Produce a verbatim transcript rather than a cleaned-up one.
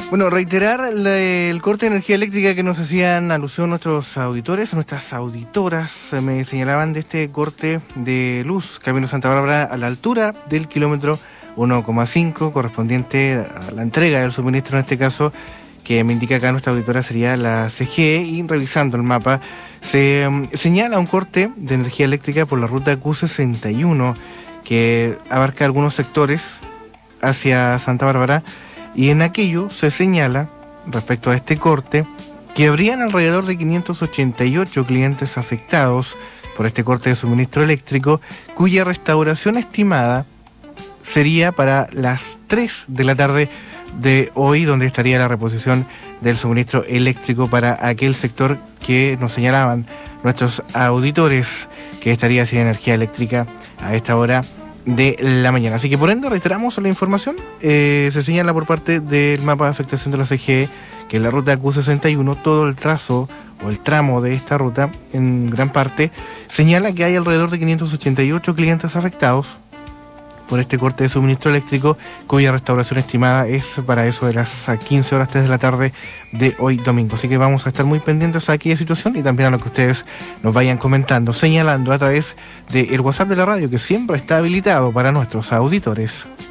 Bueno, reiterar la, el corte de energía eléctrica que nos hacían alusión nuestros auditores, nuestras auditoras, me señalaban de este corte de luz, Camino Santa Bárbara, a la altura del kilómetro uno coma cinco, correspondiente a la entrega del suministro, en este caso, que me indica acá nuestra auditora sería la C G E, y revisando el mapa, se um, señala un corte de energía eléctrica por la ruta Q sesenta y uno, que abarca algunos sectores hacia Santa Bárbara. Y en aquello se señala, respecto a este corte, que habrían alrededor de quinientos ochenta y ocho clientes afectados por este corte de suministro eléctrico, cuya restauración estimada sería para las tres de la tarde de hoy, donde estaría la reposición del suministro eléctrico para aquel sector que nos señalaban nuestros auditores, que estaría sin energía eléctrica a esta hora de la mañana. Así que por ende reiteramos la información. Eh, se señala por parte del mapa de afectación de la C G E que en la ruta Q sesenta y uno, todo el trazo o el tramo de esta ruta, en gran parte, señala que hay alrededor de quinientos ochenta y ocho clientes afectados por este corte de suministro eléctrico, cuya restauración estimada es para eso de las quince horas, tres de la tarde de hoy domingo. Así que vamos a estar muy pendientes a aquella situación y también a lo que ustedes nos vayan comentando, señalando a través del WhatsApp de la radio, que siempre está habilitado para nuestros auditores.